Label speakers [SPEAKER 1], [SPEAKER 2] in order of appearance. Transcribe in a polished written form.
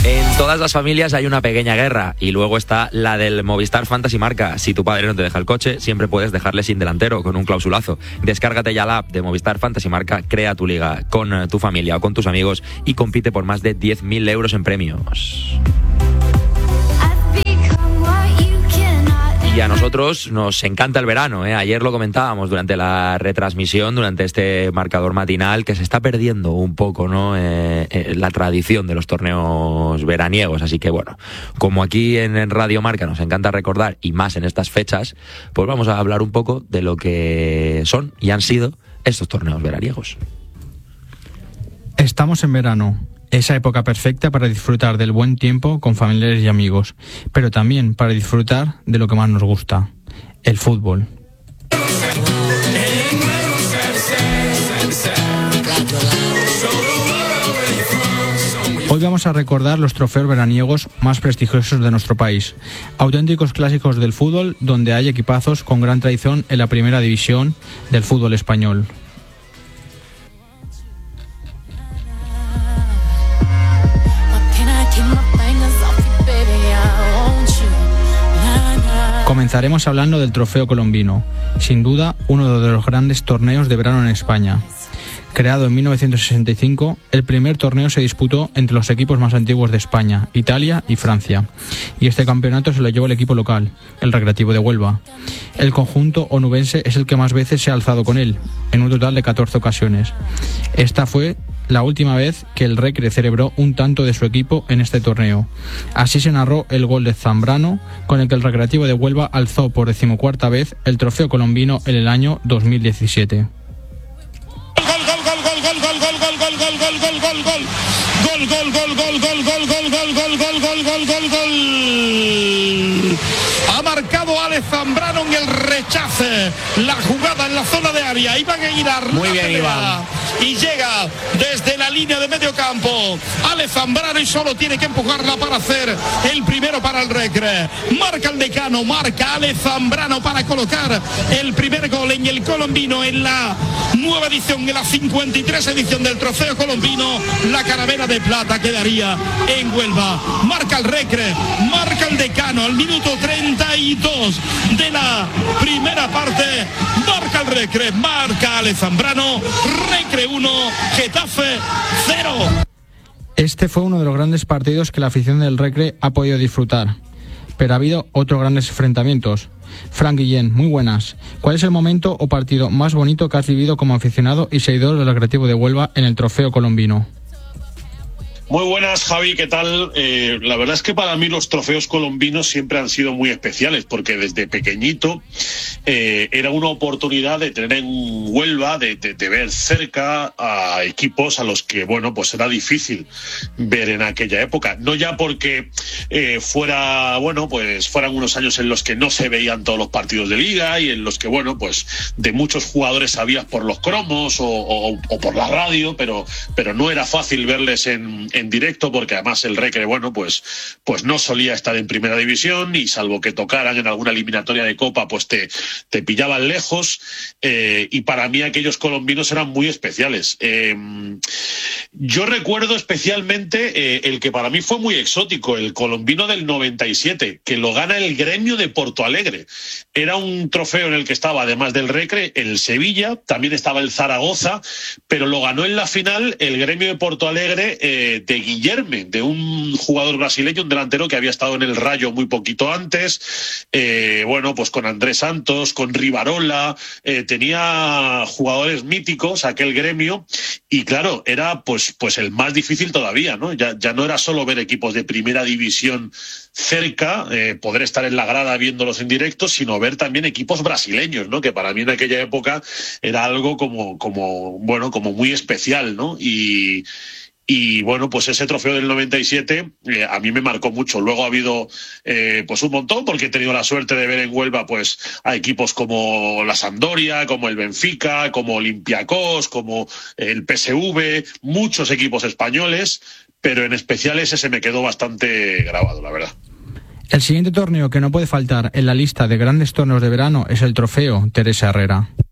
[SPEAKER 1] En todas las familias hay una pequeña guerra y luego está la del Movistar Fantasy Marca. Si tu padre no te deja el coche, siempre puedes dejarle sin delantero con un clausulazo. Descárgate ya la app de Movistar Fantasy Marca, crea tu liga con tu familia o con tus amigos y compite por más de 10.000 euros en premios. Y a nosotros nos encanta el verano, ¿eh? Ayer lo comentábamos durante la retransmisión, durante este marcador matinal, que se está perdiendo un poco, ¿no? La tradición de los torneos veraniegos. Así que bueno, como aquí en Radio Marca nos encanta recordar, y más en estas fechas, pues vamos a hablar un poco de lo que son y han sido estos torneos veraniegos.
[SPEAKER 2] Estamos en verano. Esa época perfecta para disfrutar del buen tiempo con familiares y amigos, pero también para disfrutar de lo que más nos gusta, el fútbol. Hoy vamos a recordar los trofeos veraniegos más prestigiosos de nuestro país, auténticos clásicos del fútbol donde hay equipazos con gran tradición en la primera división del fútbol español. Comenzaremos hablando del Trofeo Colombino, sin duda uno de los grandes torneos de verano en España. Creado en 1965, el primer torneo se disputó entre los equipos más antiguos de España, Italia y Francia, y este campeonato se lo llevó el equipo local, el Recreativo de Huelva. El conjunto onubense es el que más veces se ha alzado con él, en un total de 14 ocasiones. Esta fue la última vez que el Recre celebró un tanto de su equipo en este torneo. Así se narró el gol de Zambrano, con el que el Recreativo de Huelva alzó por 14ª vez el Trofeo Colombino en el año 2017.
[SPEAKER 3] Ha marcado Alex Zambrano en el rechace. La jugada en la zona de área. Iván Aguilar.
[SPEAKER 1] Muy bien, Iván.
[SPEAKER 3] Y llega desde la línea de medio campo Alex Zambrano y solo tiene que empujarla para hacer el primero para el Recre. Marca el decano, marca Alex Zambrano para colocar el primer gol en el Colombino en la nueva edición, en la 53 edición del Trofeo Colombino. La caravera de plata quedaría en Huelva. Marca el Recre, marca el decano al minuto 32 de la primera parte. Marca el Recre, marca Alex Zambrano. Recre 1, Getafe 0.
[SPEAKER 2] Este fue uno de los grandes partidos que la afición del Recre ha podido disfrutar. Pero ha habido otros grandes enfrentamientos. Frank Guillén, muy buenas. ¿Cuál es el momento o partido más bonito que has vivido como aficionado y seguidor del Recreativo de Huelva en el Trofeo Colombino?
[SPEAKER 4] Muy buenas, Javi, ¿qué tal? La verdad es que para mí los trofeos colombinos siempre han sido muy especiales, porque desde pequeñito era una oportunidad de tener en Huelva, de ver cerca a equipos a los que, bueno, pues era difícil ver en aquella época. No ya porque fueran unos años en los que no se veían todos los partidos de liga y en los que, bueno, pues de muchos jugadores sabías por los cromos o por la radio, pero no era fácil verles en directo, porque además el Recre, bueno, pues no solía estar en primera división y salvo que tocaran en alguna eliminatoria de Copa, pues te pillaban lejos, y para mí aquellos colombinos eran muy especiales. Yo recuerdo especialmente el que para mí fue muy exótico, el Colombino del 97, que lo gana el Gremio de Porto Alegre. Era un trofeo en el que estaba, además del Recre, el Sevilla, también estaba el Zaragoza, pero lo ganó en la final el Gremio de Porto Alegre de Guilherme, de un jugador brasileño, un delantero que había estado en el Rayo muy poquito antes, bueno, pues con Andrés Santos, con Rivarola, tenía jugadores míticos aquel Gremio, y claro, era pues el más difícil todavía, ¿no? Ya no era solo ver equipos de primera división cerca, poder estar en la grada viéndolos en directo, sino ver también equipos brasileños, ¿no? Que para mí en aquella época era algo como muy especial, ¿no? Y bueno, pues ese trofeo del 97 a mí me marcó mucho. Luego ha habido pues un montón, porque he tenido la suerte de ver en Huelva pues a equipos como la Sampdoria, como el Benfica, como Olympiacos, como el PSV, muchos equipos españoles, pero en especial ese se me quedó bastante grabado, la verdad.
[SPEAKER 2] El siguiente torneo que no puede faltar en la lista de grandes torneos de verano es el Trofeo Teresa Herrera.